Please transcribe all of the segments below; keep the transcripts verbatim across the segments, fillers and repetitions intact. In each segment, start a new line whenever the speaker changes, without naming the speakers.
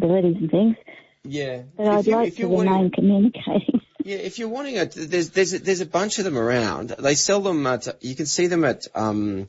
disabilities and things.
Yeah.
But I'd
you,
like to
wanting,
remain communicating.
Yeah, if you're wanting a, there's there's a, there's a bunch of them around. They sell them at, you can see them at, um,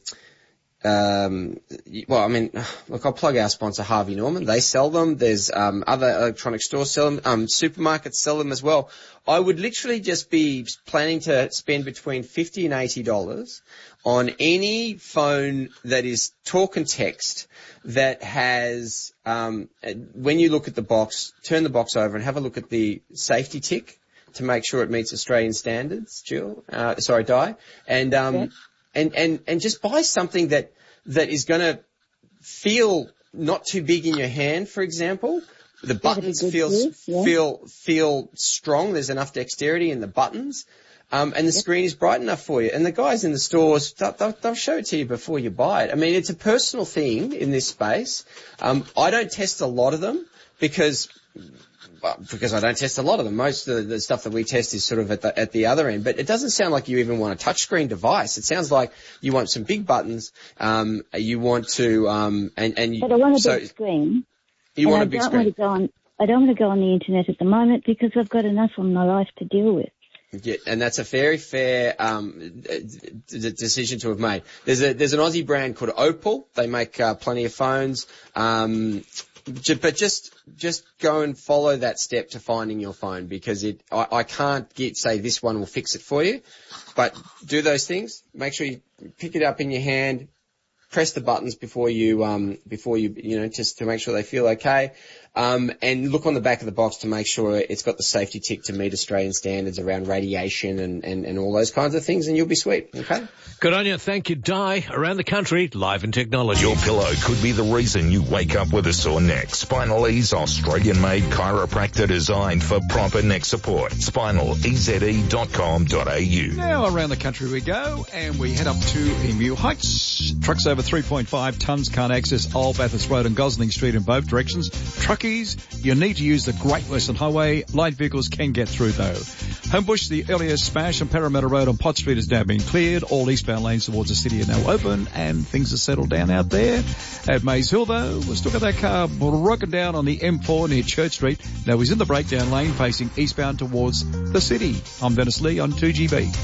um, well, I mean, look, I'll plug our sponsor, Harvey Norman. They sell them. There's um, other electronic stores sell them. Um, supermarkets sell them as well. I would literally just be planning to spend between fifty and eighty dollars on any phone that is talk and text that has, um, when you look at the box, turn the box over and have a look at the safety tick to make sure it meets Australian standards, Jill. Uh, sorry, Di. And, um, yeah. and, and, and just buy something that, that is going to feel not too big in your hand, for example. The buttons feel, yeah. feel, feel strong. There's enough dexterity in the buttons. Um, and the yep. screen is bright enough for you. And the guys in the stores, they'll, they'll, they'll show it to you before you buy it. I mean, it's a personal thing in this space. Um, I don't test a lot of them because, well, because I don't test a lot of them. Most of the, the stuff that we test is sort of at the, at the other end. But it doesn't sound like you even want a touchscreen device. It sounds like you want some big buttons. Um, you want to, um, and, and
But I want a
so,
big screen.
You
and
want
I
a big
don't
screen.
Want to go on, I don't want to go on the internet at the moment because I've got enough on my life to deal with.
Yeah, and that's a very fair um, d- decision to have made. There's a there's an Aussie brand called Opal. They make uh, plenty of phones, um, j- but just just go and follow that step to finding your phone because it I, I can't get say this one will fix it for you, but do those things. Make sure you pick it up in your hand. Press the buttons before you, um, before you, you know, just to make sure they feel okay. Um, and look on the back of the box to make sure it's got the safety tick to meet Australian standards around radiation and, and, and all those kinds of things, and you'll be sweet, okay?
Good on you. Thank you, Di. Around the country, live in technology.
Your pillow could be the reason you wake up with a sore neck. Spinal Ease, Australian-made chiropractor designed for proper neck support. spinal e z e dot com dot a u.
Now around the country we go, and we head up to Emu Heights. Trucks over three point five tonnes can't access Old Bathurst Road and Gosling Street in both directions. Truckies, you need to use the Great Western Highway. Light vehicles can get through though. Homebush, the earlier smash on Parramatta Road on Pot Street has now been cleared. All eastbound lanes towards the city are now open and things are settled down out there. At Maze Hill though, we've still got that car broken down on the M four near Church Street. Now he's in the breakdown lane facing eastbound towards the city. I'm Dennis Lee on two G B.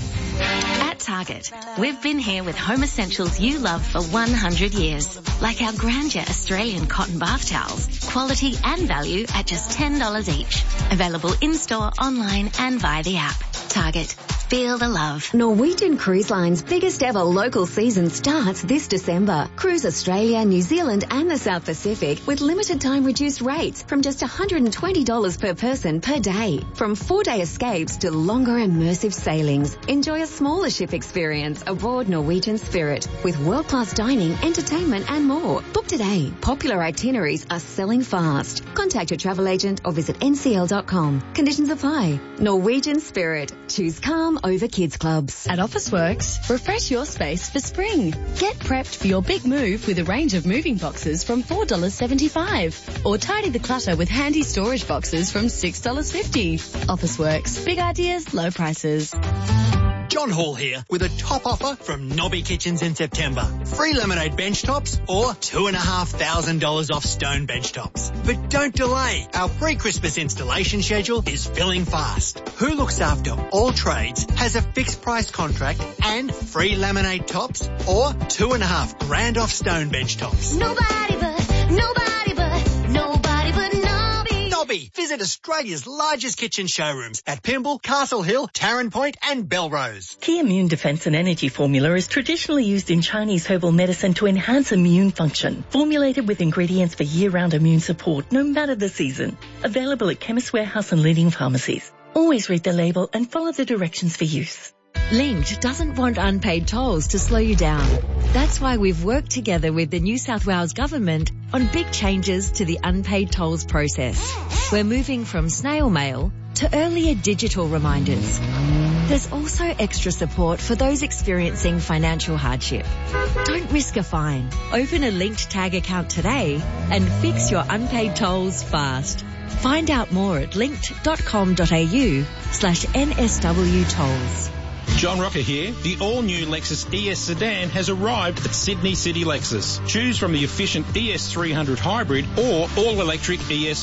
At Target, we've been here with home essentials you love for one hundred years. Like our Grandeur Australian cotton bath towels. Quality and value at just ten dollars each. Available in-store, online and via the app. Target. Feel the love.
Norwegian Cruise Line's biggest ever local season starts this December. Cruise Australia, New Zealand and the South Pacific with limited time reduced rates from just one hundred twenty dollars per person per day. From four-day escapes to longer immersive sailings. Enjoy a smaller ship experience aboard Norwegian Spirit with world-class dining, entertainment and more. Book today. Popular itineraries are selling fast. Contact your travel agent or visit n c l dot com. Conditions apply. Norwegian Spirit. Choose calm over kids clubs.
At Officeworks, refresh your space for spring. Get prepped for your big move with a range of moving boxes from four dollars seventy-five. Or tidy the clutter with handy storage boxes from six dollars fifty. Officeworks. Big ideas, low prices.
John Hall here with a top offer from Nobby Kitchens in September. Free laminate bench tops or two and a half thousand dollars off stone bench tops. But don't delay. Our pre-Christmas installation schedule is filling fast. Who looks after all trades has a fixed price contract and free laminate tops or two and a half grand off stone bench tops.
Nobody but, nobody but, nobody but Nobby.
Nobby. Visit Australia's largest kitchen showrooms at Pymble, Castle Hill, Tarrant Point and Belrose.
Key Immune Defense and Energy Formula is traditionally used in Chinese herbal medicine to enhance immune function. Formulated with ingredients for year-round immune support, no matter the season. Available at Chemist Warehouse and leading pharmacies. Always read the label and follow the directions for use.
Linked doesn't want unpaid tolls to slow you down. That's why we've worked together with the New South Wales Government on big changes to the unpaid tolls process. We're moving from snail mail to earlier digital reminders. There's also extra support for those experiencing financial hardship. Don't risk a fine. Open a Linked Tag account today and fix your unpaid tolls fast. Find out more at linked.com.au slash NSW tolls.
John Rocker here. The all-new Lexus E S sedan has arrived at Sydney City Lexus. Choose from the efficient E S three hundred hybrid or all-electric E S